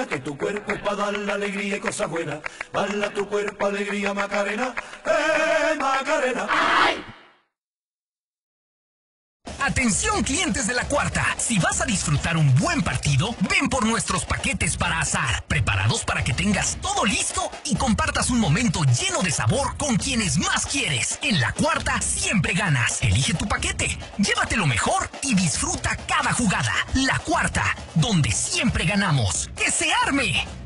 Que tu cuerpo es para dar la alegría y cosas buenas. Bala tu cuerpo, alegría, Macarena. Macarena! Atención, clientes de La Cuarta, si vas a disfrutar un buen partido, ven por nuestros paquetes para asar, preparados para que tengas todo listo y compartas un momento lleno de sabor con quienes más quieres. En La Cuarta siempre ganas. Elige tu paquete, llévatelo mejor y disfruta cada jugada. La Cuarta, donde siempre ganamos. ¡Que se arme!